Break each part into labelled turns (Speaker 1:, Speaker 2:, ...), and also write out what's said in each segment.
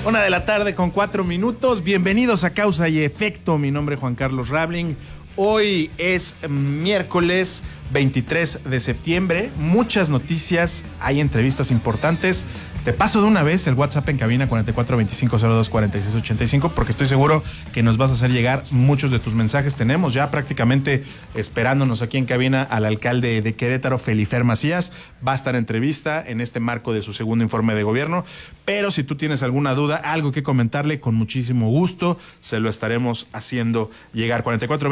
Speaker 1: 1:00 con 4 minutos. Bienvenidos a Causa y Efecto. Mi nombre es Juan Carlos Rabling. Hoy es miércoles 23 de septiembre. Muchas noticias, hay entrevistas importantes. Te paso de una vez el WhatsApp en cabina 4425024685 porque estoy seguro que nos vas a hacer llegar muchos de tus mensajes. Tenemos ya prácticamente esperándonos aquí en cabina al alcalde de Querétaro, Felifer Macías. Va a estar entrevista en este marco de su segundo informe de gobierno. Pero si tú tienes alguna duda, algo que comentarle, con muchísimo gusto se lo estaremos haciendo llegar.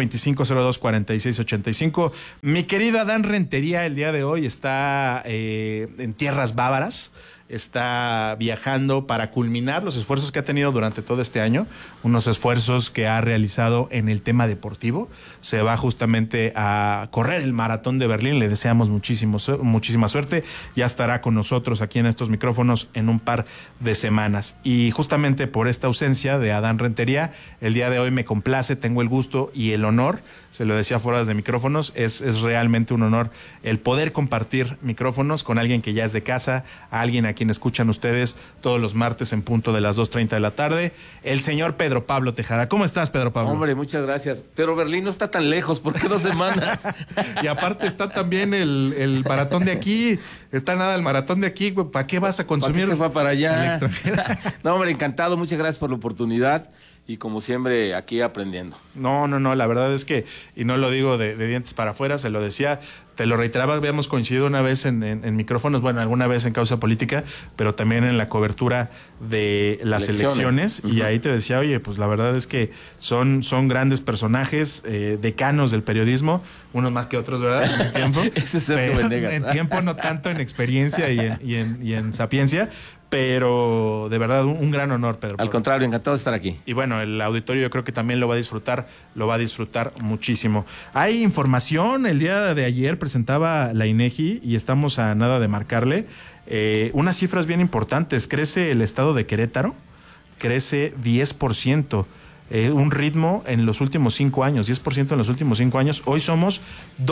Speaker 1: 4425024685. Mi querido Adán Rentería el día de hoy está en tierras bávaras. Está viajando para culminar los esfuerzos que ha tenido durante todo este año, unos esfuerzos que ha realizado en el tema deportivo. Se va justamente a correr el maratón de Berlín, le deseamos muchísima suerte. Ya estará con nosotros aquí en estos micrófonos en un par de semanas. Y justamente por esta ausencia de Adán Rentería, el día de hoy me complace, tengo el gusto y el honor, se lo decía fuera de micrófonos, es realmente un honor el poder compartir micrófonos con alguien que ya es de casa, a alguien a quien escuchan ustedes todos los martes en punto de las 2:30 de la tarde, el señor Pedro Pablo Tejada. ¿Cómo estás, Pedro Pablo?
Speaker 2: Hombre, muchas gracias. Pero Berlín no está tan lejos, ¿por qué 2 semanas?
Speaker 1: Y aparte está también el maratón de aquí, está nada el maratón de aquí, ¿para qué vas a consumir?
Speaker 2: ¿Para qué se fue para allá?
Speaker 1: El extranjero.
Speaker 2: No, hombre, encantado, muchas gracias por la oportunidad. Y como siempre, aquí aprendiendo.
Speaker 1: No, la verdad es que, y no lo digo de dientes para afuera, se lo decía, te lo reiteraba, habíamos coincidido una vez en micrófonos, bueno, alguna vez en Causa Política, pero también en la cobertura de las elecciones. Y ahí te decía, oye, pues la verdad es que son grandes personajes, decanos del periodismo, unos más que otros, ¿verdad? En el tiempo. En tiempo, no tanto en experiencia y en sapiencia. Pero de verdad un gran honor, Pedro.
Speaker 2: Al contrario, encantado de estar aquí.
Speaker 1: Y bueno, el auditorio yo creo que también lo va a disfrutar muchísimo. Hay información, el día de ayer presentaba la INEGI y estamos a nada de marcarle unas cifras bien importantes. Crece el estado de Querétaro, crece 10%. Un ritmo en los últimos 5 años, 10% en los últimos 5 años. Hoy somos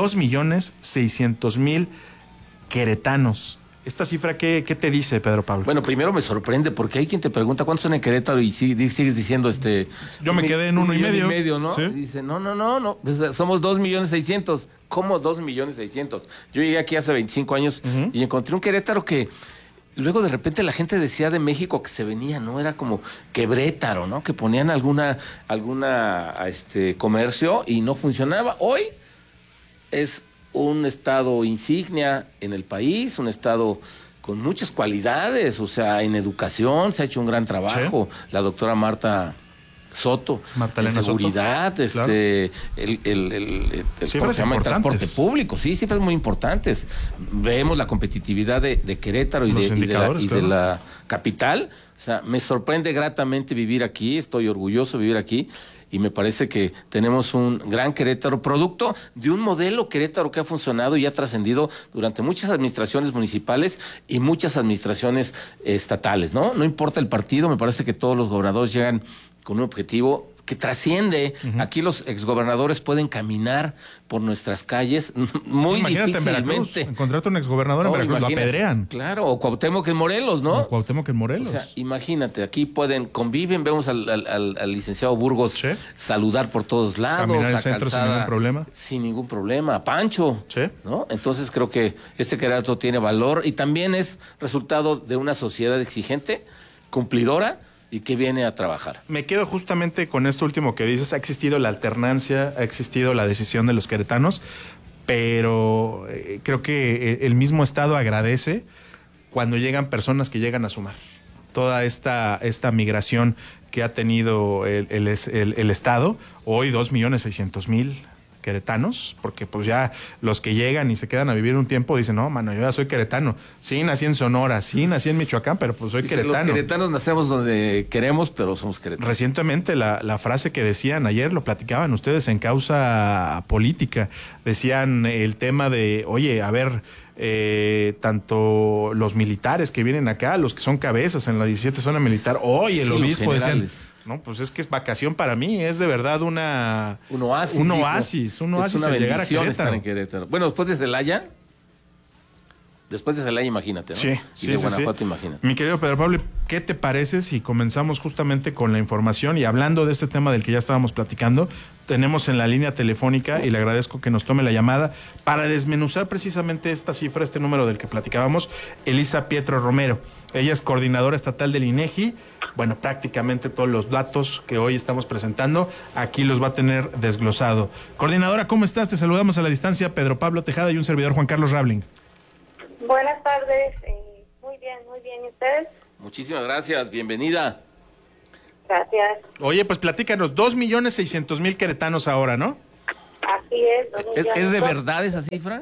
Speaker 1: 2.600.000 queretanos. ¿Esta cifra qué te dice, Pedro Pablo?
Speaker 2: Bueno, primero me sorprende porque hay quien te pregunta cuántos son en Querétaro y sigues diciendo
Speaker 1: Yo me quedé en 1.5
Speaker 2: medio, ¿no? ¿Sí? Y dice, no, pues somos 2.600.000. ¿Cómo 2.600.000? Yo llegué aquí hace 25 años y encontré un Querétaro que luego de repente la gente decía de México que se venía, ¿no? Era como Quebrétaro, ¿no? Que ponían alguna comercio y no funcionaba. Hoy es un estado insignia en el país, un estado con muchas cualidades, o sea, en educación se ha hecho un gran trabajo. Sí. La doctora Marta Soto, en seguridad, Soto. Claro. ¿Cómo se llama? El transporte público, sí, cifras muy importantes. Vemos la competitividad de Querétaro y de la capital. O sea, me sorprende gratamente vivir aquí, estoy orgulloso de vivir aquí. Y me parece que tenemos un gran Querétaro, producto de un modelo Querétaro que ha funcionado y ha trascendido durante muchas administraciones municipales y muchas administraciones estatales, ¿no? No importa el partido, me parece que todos los gobernadores llegan con un objetivo que trasciende. Aquí los exgobernadores pueden caminar por nuestras calles muy difícilmente. En Veracruz,
Speaker 1: encontrarte un exgobernador en Veracruz, lo apedrean.
Speaker 2: Claro, o Cuauhtémoc en Morelos, ¿no?
Speaker 1: O Cuauhtémoc en Morelos.
Speaker 2: O sea, imagínate, aquí conviven, vemos al licenciado Burgos saludar por todos lados.
Speaker 1: Caminar en el centro sin ningún problema.
Speaker 2: Sin ningún problema, a Pancho, ¿no? Entonces creo que este Querétaro tiene valor y también es resultado de una sociedad exigente, cumplidora, y que viene a trabajar.
Speaker 1: Me quedo justamente con esto último que dices. Ha existido la alternancia, ha existido la decisión de los queretanos, pero creo que el mismo Estado agradece cuando llegan personas que llegan a sumar. Toda esta migración que ha tenido el Estado, hoy 2.600.000 queretanos, porque pues ya los que llegan y se quedan a vivir un tiempo dicen, no, mano, yo ya soy queretano. Sí, nací en Sonora, sí, nací en Michoacán, pero pues soy queretano.
Speaker 2: Los queretanos nacemos donde queremos, pero somos queretanos.
Speaker 1: Recientemente la frase que decían, ayer lo platicaban ustedes en Causa Política, decían el tema de, oye, a ver, tanto los militares que vienen acá, los que son cabezas en la 17 zona militar, hoy el obispo decían, no, pues es que es vacación para mí, es de verdad un oasis
Speaker 2: es una
Speaker 1: al llegar a Querétaro.
Speaker 2: Estar en Querétaro. Bueno, después de Celaya, Después de Celaya, imagínate, ¿no?
Speaker 1: Sí,
Speaker 2: y
Speaker 1: sí,
Speaker 2: de
Speaker 1: sí,
Speaker 2: Guanajuato,
Speaker 1: sí.
Speaker 2: imagínate.
Speaker 1: Mi querido Pedro Pablo, ¿qué te parece si comenzamos justamente con la información y hablando de este tema del que ya estábamos platicando? Tenemos en la línea telefónica, y le agradezco que nos tome la llamada, para desmenuzar precisamente esta cifra, este número del que platicábamos, Elisa Pietro Romero. Ella es coordinadora estatal del INEGI. Bueno, prácticamente todos los datos que hoy estamos presentando, aquí los va a tener desglosado. Coordinadora, ¿cómo estás? Te saludamos a la distancia, Pedro Pablo Tejada y un servidor, Juan Carlos Rabling.
Speaker 3: Buenas tardes, muy bien, ¿y ustedes?
Speaker 2: Muchísimas gracias, bienvenida.
Speaker 3: Gracias.
Speaker 1: Oye, pues platícanos, 2.600.000 queretanos ahora, ¿no?
Speaker 3: Así es.
Speaker 2: ¿Es de verdad esa cifra?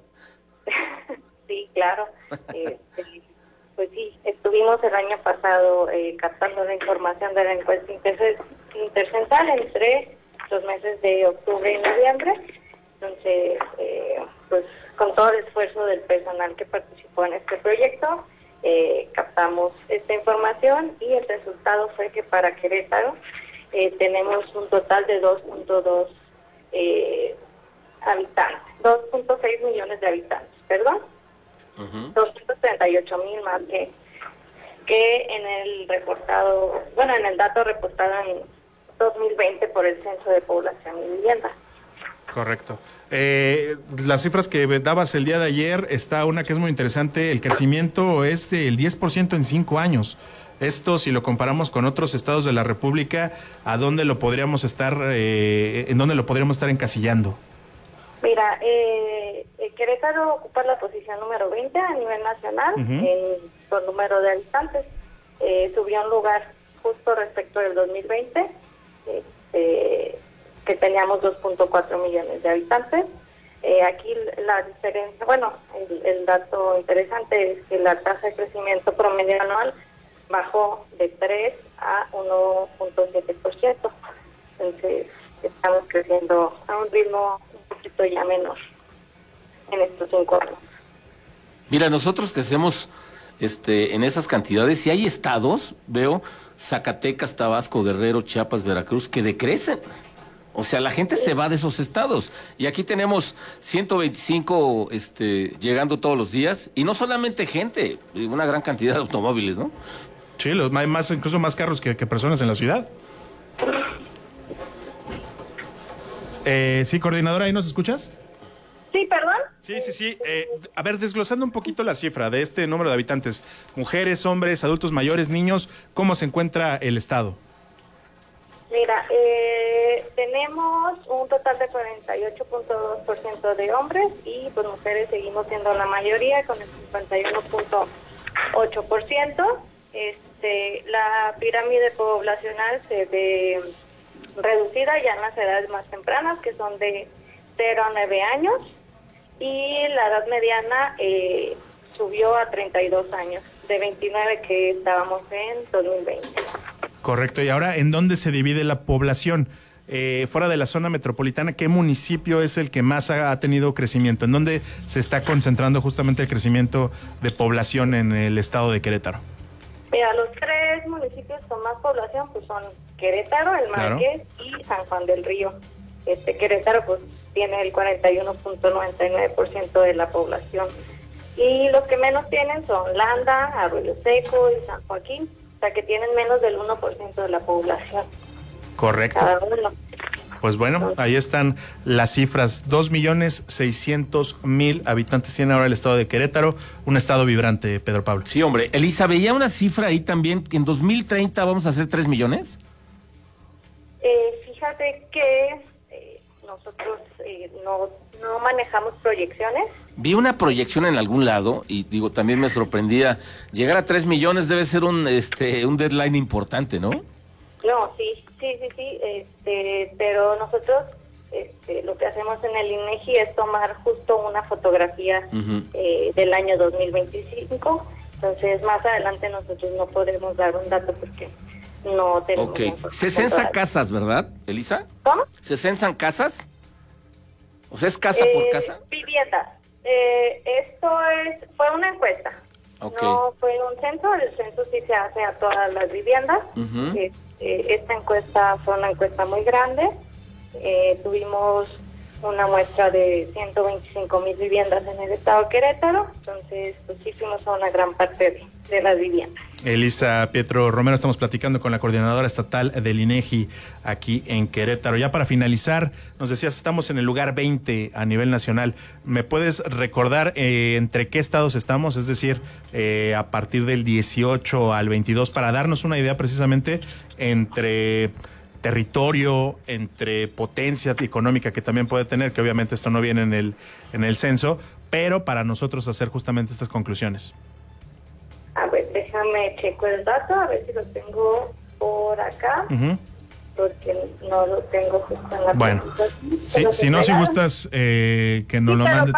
Speaker 3: Sí, claro. Pues sí, estuvimos el año pasado captando la información de la encuesta intercensal entre los meses de octubre y noviembre. Entonces, pues con todo el esfuerzo del personal que participó en este proyecto, captamos esta información y el resultado fue que para Querétaro tenemos un total de 2.2 habitantes, 2.6 millones de habitantes, perdón. 238,000 más que en el reportado, bueno, en el dato reportado en 2020 por el Censo de Población y Vivienda.
Speaker 1: Correcto. Las cifras que dabas el día de ayer, está una que es muy interesante, el crecimiento es del 10% en 5 años. Esto, si lo comparamos con otros estados de la República, ¿a dónde lo podríamos estar, en dónde lo podríamos estar encasillando?
Speaker 3: Mira, Querétaro ocupa la posición número 20 a nivel nacional por número de habitantes. Subió un lugar justo respecto del 2020, que teníamos 2.4 millones de habitantes. Aquí la diferencia, bueno, el dato interesante es que la tasa de crecimiento promedio anual bajó de 3 a 1.7%. Entonces, estamos creciendo a un ritmo un poquito ya menor en estos 5 años.
Speaker 2: Mira, nosotros crecemos en esas cantidades, y hay estados, veo, Zacatecas, Tabasco, Guerrero, Chiapas, Veracruz, que decrecen. O sea, la gente se va de esos estados. Y aquí tenemos 125 llegando todos los días, y no solamente gente, una gran cantidad de automóviles, ¿no?
Speaker 1: Sí, hay más, incluso más carros que personas en la ciudad. Sí, coordinadora, ¿ahí nos escuchas?
Speaker 3: Sí, perdón.
Speaker 1: Sí. A ver, desglosando un poquito la cifra de este número de habitantes, mujeres, hombres, adultos mayores, niños, ¿cómo se encuentra el estado?
Speaker 3: Mira, tenemos un total de 48.2% de hombres y pues mujeres seguimos siendo la mayoría con el 51.8%. La pirámide poblacional se ve reducida ya en las edades más tempranas, que son de 0 a 9 años, y la edad mediana subió a 32 años, de 29 que estábamos en 2020.
Speaker 1: Correcto, y ahora, ¿en dónde se divide la población? Fuera de la zona metropolitana, ¿qué municipio es el que más ha tenido crecimiento? ¿En dónde se está concentrando justamente el crecimiento de población en el estado de Querétaro?
Speaker 3: Mira, los 3 municipios con más población pues son Querétaro, El Marqués y San Juan del Río. Querétaro pues tiene el 41.99% de la población. Y los que menos tienen son Landa, Arroyo Seco y San Joaquín, o sea que tienen menos del 1% de la población.
Speaker 1: Correcto.
Speaker 3: Cada uno.
Speaker 1: Pues bueno, ahí están las cifras. 2.600.000 habitantes tiene ahora el estado de Querétaro, un estado vibrante, Pedro Pablo.
Speaker 2: Sí, hombre. Elisa, veía una cifra ahí también, que en 2030 vamos a hacer 3 millones.
Speaker 3: Fíjate que nosotros no manejamos proyecciones.
Speaker 2: Vi una proyección en algún lado y digo, también me sorprendía. Llegar a 3 millones debe ser un deadline importante, ¿no?
Speaker 3: No, sí, pero nosotros lo que hacemos en el INEGI es tomar justo una fotografía del año 2025. Entonces, más adelante nosotros no podemos dar un dato porque no tenemos...
Speaker 2: Ok. Se censan casas, ¿verdad, Elisa?
Speaker 3: ¿Cómo?
Speaker 2: ¿Se censan casas? O sea, ¿es casa por casa?
Speaker 3: Viviendas. Esto fue una encuesta.
Speaker 2: Okay.
Speaker 3: No fue un censo, el censo sí se hace a todas las viviendas. Esta encuesta fue una encuesta muy grande. Tuvimos una muestra de 125,000 viviendas en el estado de Querétaro, entonces pues sí fuimos a una gran parte de las viviendas.
Speaker 1: Elisa Pietro Romero, estamos platicando con la coordinadora estatal del INEGI aquí en Querétaro. Ya para finalizar, nos decías, estamos en el lugar 20 a nivel nacional. ¿Me puedes recordar entre qué estados estamos? Es decir, a partir del 18 al 22, para darnos una idea precisamente entre territorio, entre potencia económica que también puede tener, que obviamente esto no viene en el censo, pero para nosotros hacer justamente estas conclusiones.
Speaker 3: A ver, déjame checo el dato, a ver si lo tengo por acá, porque no lo tengo justo en la
Speaker 1: Bueno, si no, si gustas que nos lo mandes.